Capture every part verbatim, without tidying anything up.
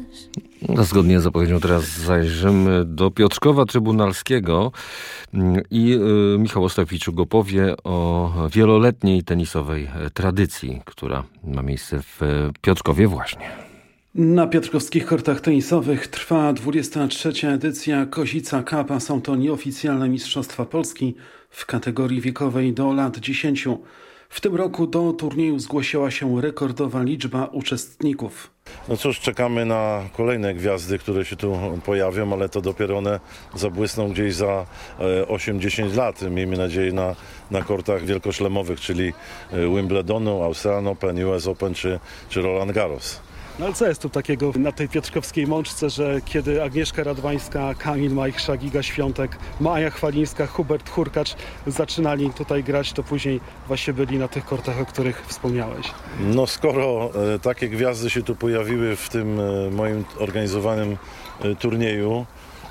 No, zgodnie z zapowiedzią teraz zajrzymy do Piotrkowa Trybunalskiego i y, Michał Ostaficzuk opowie o wieloletniej tenisowej tradycji, która ma miejsce w Piotrkowie właśnie. Na piotrkowskich kortach tenisowych trwa dwudziesta trzecia edycja Kozica Cup, a są to nieoficjalne mistrzostwa Polski w kategorii wiekowej do lat dziesięciu. W tym roku do turnieju zgłosiła się rekordowa liczba uczestników. No cóż, czekamy na kolejne gwiazdy, które się tu pojawią, ale to dopiero one zabłysną gdzieś za osiem dziesięć lat. Miejmy nadzieję na, na kortach wielkoszlemowych, czyli Wimbledonu, Australian Open, U S Open czy, czy Roland Garros. No ale co jest tu takiego na tej piotrkowskiej mączce, że kiedy Agnieszka Radwańska, Kamil Majchrza, Giga Świątek, Maja Chwalińska, Hubert Hurkacz zaczynali tutaj grać, to później właśnie byli na tych kortach, o których wspomniałeś? No skoro e, takie gwiazdy się tu pojawiły w tym e, moim organizowanym e, turnieju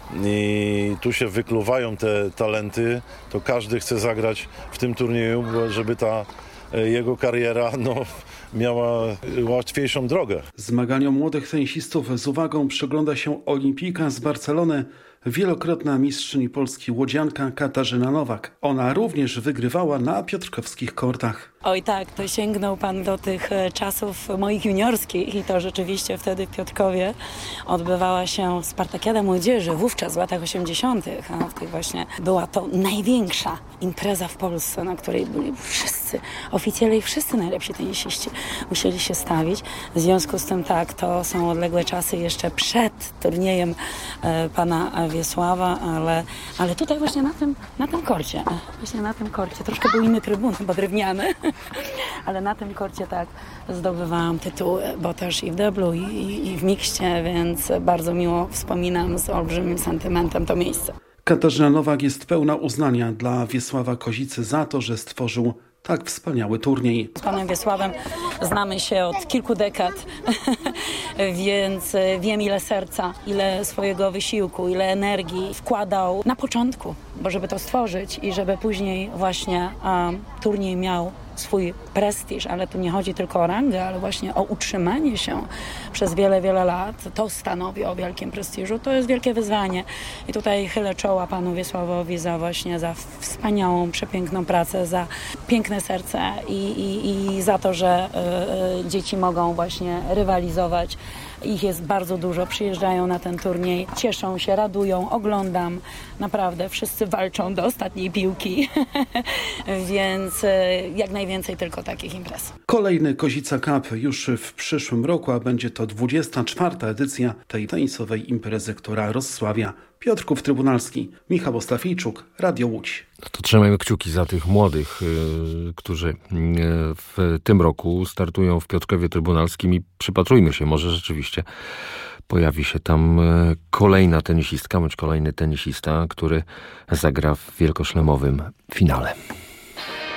i tu się wykluwają te talenty, to każdy chce zagrać w tym turnieju, żeby ta e, jego kariera no, miała łatwiejszą drogę. Zmaganiom młodych tenisistów z uwagą przygląda się olimpijka z Barcelony, wielokrotna mistrzyni Polski łodzianka Katarzyna Nowak. Ona również wygrywała na piotrkowskich kortach. Oj tak, to sięgnął pan do tych czasów moich juniorskich i to rzeczywiście wtedy w Piotrkowie odbywała się Spartakiada Młodzieży, wówczas w latach osiemdziesiątych. A w tych właśnie była to największa impreza w Polsce, na której byli wszyscy oficjele i wszyscy najlepsi tenisiści musieli się stawić. W związku z tym tak, to są odległe czasy jeszcze przed turniejem e, pana Wiesława, ale, ale tutaj właśnie na tym, na tym korcie, właśnie na tym korcie, troszkę był inny trybun, chyba drewniany, ale na tym korcie tak zdobywałam tytuły, bo też i w deblu, i, i, i w mikście, więc bardzo miło wspominam z olbrzymim sentymentem to miejsce. Katarzyna Nowak jest pełna uznania dla Wiesława Kozicy za to, że stworzył tak wspaniały turniej. Z panem Wiesławem znamy się od kilku dekad, więc wiem ile serca, ile swojego wysiłku, ile energii wkładał na początku, bo żeby to stworzyć i żeby później właśnie um, turniej miał swój prestiż, ale tu nie chodzi tylko o rangę, ale właśnie o utrzymanie się przez wiele, wiele lat. To stanowi o wielkim prestiżu. To jest wielkie wyzwanie. I tutaj chylę czoła panu Wiesławowi za właśnie za wspaniałą, przepiękną pracę, za piękne serce i, i, i za to, że y, y, dzieci mogą właśnie rywalizować. Ich jest bardzo dużo, przyjeżdżają na ten turniej, cieszą się, radują, oglądam. Naprawdę, wszyscy walczą do ostatniej piłki, więc jak najwięcej tylko takich imprez. Kolejny Kozica Cup już w przyszłym roku, a będzie to dwudziesta czwarta edycja tej tenisowej imprezy, która rozsławia Piotrków Trybunalski. Michał Ostaficzuk, Radio Łódź. To trzymajmy kciuki za tych młodych, yy, którzy yy, w tym roku startują w Piotrkowie Trybunalskim i przypatrujmy się, może rzeczywiście pojawi się tam yy, kolejna tenisistka, bądź kolejny tenisista, który zagra w wielkoszlemowym finale.